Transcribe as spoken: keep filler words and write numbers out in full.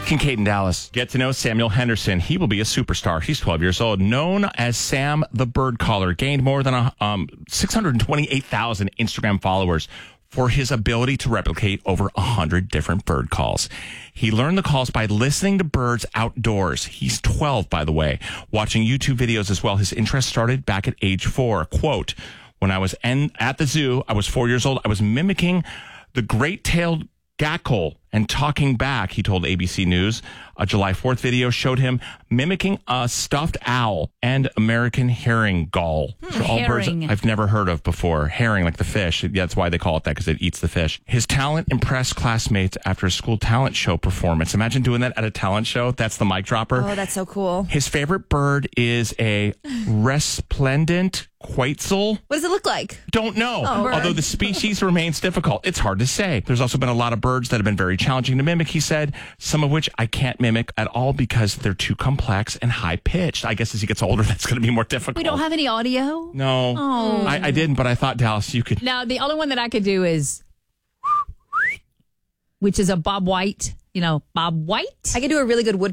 Kincaid in Dallas. Get to know Samuel Henderson. He will be a superstar. He's twelve years old. Known as Sam the Bird Caller. Gained more than a, um, six hundred twenty-eight thousand Instagram followers for his ability to replicate over one hundred different bird calls. He learned the calls by listening to birds outdoors. He's twelve, by the way. Watching YouTube videos as well. His interest started back at age four. Quote, when I was en- at the zoo, I was four years old. I was mimicking the great-tailed gackle and talking back, he told A B C News. A July fourth video showed him mimicking a stuffed owl and American herring gull. Hmm, so all herring. birds I've never heard of before. Herring, like the fish. Yeah, that's why they call it that, because it eats the fish. His talent impressed classmates after a school talent show performance. Imagine doing that at a talent show. That's the mic dropper. Oh, that's so cool. His favorite bird is a resplendent quetzal. What does it look like? Don't know. Oh, bird. Although the species remains difficult. It's hard to say. There's also been a lot of birds that have been very challenging to mimic, he said, some of which I can't mimic at all because they're too complex and high-pitched. I guess as he gets older, that's going to be more difficult. We don't have any audio? No. Oh. I, I didn't, but I thought, Dallas, you could. Now, the only one that I could do is, which is a Bob White, you know, Bob White. I could do a really good woodpecker.